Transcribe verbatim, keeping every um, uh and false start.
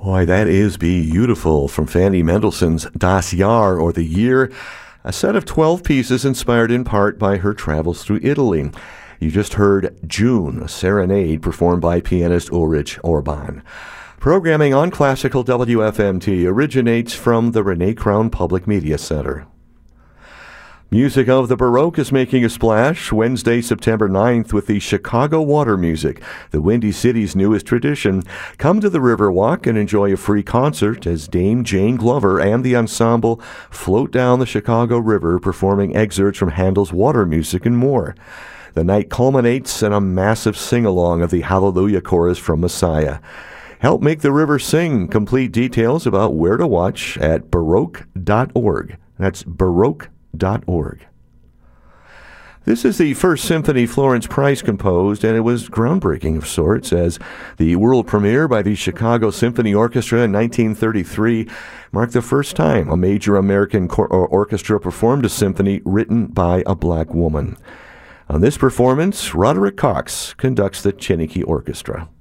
Boy, that is beautiful from Fanny Mendelssohn's Das Jahr, or The Year, a set of twelve pieces inspired in part by her travels through Italy. You just heard June, a serenade performed by pianist Ulrich Orban. Programming on Classical W F M T originates from the Renee Crown Public Media Center. Music of the Baroque is making a splash Wednesday, September ninth with the Chicago Water Music, the Windy City's newest tradition. Come to the Riverwalk and enjoy a free concert as Dame Jane Glover and the ensemble float down the Chicago River performing excerpts from Handel's Water Music and more. The night culminates in a massive sing-along of the Hallelujah Chorus from Messiah. Help make the river sing. Complete details about where to watch at baroque dot org. That's baroque dot org. Dot org. This is the first symphony Florence Price composed, and it was groundbreaking of sorts, as the world premiere by the Chicago Symphony Orchestra in nineteen thirty-three marked the first time a major American cor- orchestra performed a symphony written by a black woman. On this performance, Roderick Cox conducts the Chiniki Orchestra.